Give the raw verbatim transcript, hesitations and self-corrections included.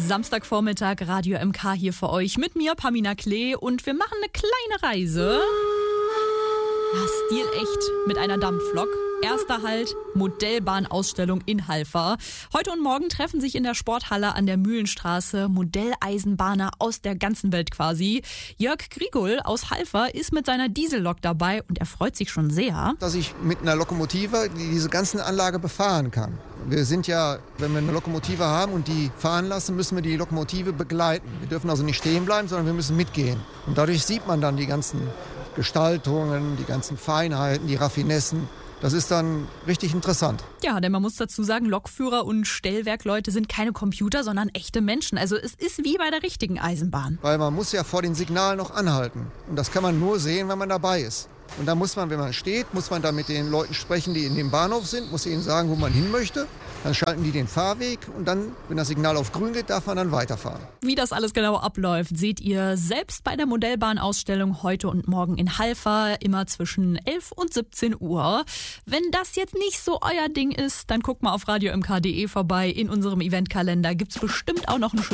Samstagvormittag, Radio M K hier für euch. Mit mir, Pamina Klee, und wir machen eine kleine Reise. Ja, stilecht mit einer Dampflok. Erster Halt, Modellbahnausstellung in Halver. Heute und morgen treffen sich in der Sporthalle an der Mühlenstraße Modelleisenbahner aus der ganzen Welt quasi. Jörg Grigol aus Halver ist mit seiner Diesellok dabei und er freut sich schon sehr, dass ich mit einer Lokomotive diese ganze Anlage befahren kann. Wir sind ja, wenn wir eine Lokomotive haben und die fahren lassen, müssen wir die Lokomotive begleiten. Wir dürfen also nicht stehen bleiben, sondern wir müssen mitgehen. Und dadurch sieht man dann die ganzen Gestaltungen, die ganzen Feinheiten, die Raffinessen. Das ist dann richtig interessant. Ja, denn man muss dazu sagen, Lokführer und Stellwerkleute sind keine Computer, sondern echte Menschen. Also es ist wie bei der richtigen Eisenbahn. Weil man muss ja vor den Signalen noch anhalten. Und das kann man nur sehen, wenn man dabei ist. Und da muss man, wenn man steht, muss man da mit den Leuten sprechen, die in dem Bahnhof sind, muss ihnen sagen, wo man hin möchte. Dann schalten die den Fahrweg und dann, wenn das Signal auf grün geht, darf man dann weiterfahren. Wie das alles genau abläuft, seht ihr selbst bei der Modellbahnausstellung heute und morgen in Halver, immer zwischen elf und siebzehn Uhr. Wenn das jetzt nicht so euer Ding ist, dann guckt mal auf radio m k punkt d e vorbei. In unserem Eventkalender gibt's bestimmt auch noch ein